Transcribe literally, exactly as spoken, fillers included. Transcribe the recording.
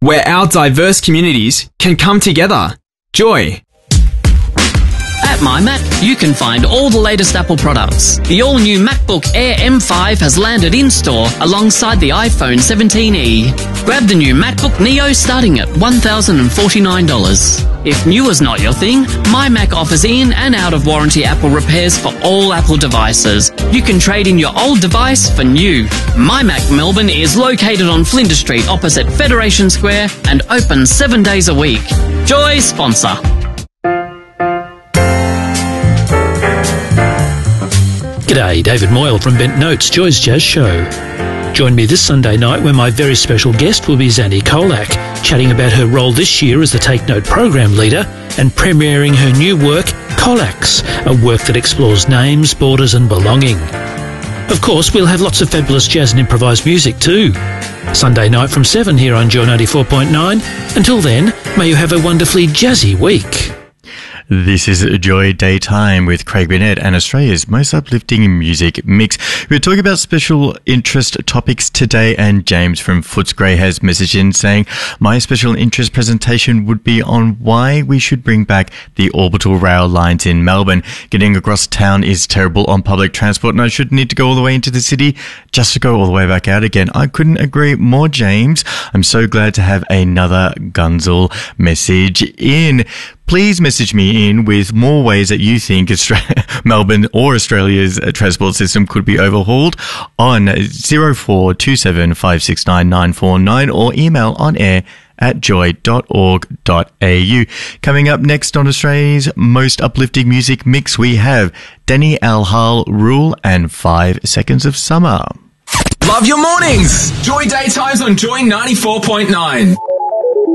where our diverse communities can come together. Joy. At MyMac, you can find all the latest Apple products. The all-new MacBook Air M five has landed in-store alongside the iPhone seventeen E. Grab the new MacBook Neo starting at one thousand forty-nine dollars. If new is not your thing, MyMac offers in and out-of-warranty Apple repairs for all Apple devices. You can trade in your old device for new. MyMac Melbourne is located on Flinders Street opposite Federation Square and open seven days a week. Joy sponsor. G'day, David Moyle from Bent Notes, Joy's Jazz Show. Join me this Sunday night when my very special guest will be Zandy Kolak, chatting about her role this year as the Take Note program leader and premiering her new work, Kolaks, a work that explores names, borders and belonging. Of course, we'll have lots of fabulous jazz and improvised music too. Sunday night from seven here on Joy ninety-four point nine. Until then, may you have a wonderfully jazzy week. This is Joy Daytime with Craig Burnett and Australia's most uplifting music mix. We're talking about special interest topics today, and James from Footscray has messaged in saying, my special interest presentation would be on why we should bring back the orbital rail lines in Melbourne. Getting across town is terrible on public transport, and I shouldn't need to go all the way into the city just to go all the way back out again. I couldn't agree more, James. I'm so glad to have another Gunzel message in. Please message me in with more ways that you think Australia, Melbourne or Australia's transport system could be overhauled on zero four two seven five six nine nine four nine or email on air at joy dot org dot a u. Coming up next on Australia's most uplifting music mix, we have Danny Alhal, Rule and Five Seconds of Summer. Love your mornings. Joy Daytimes on Joy ninety-four point nine.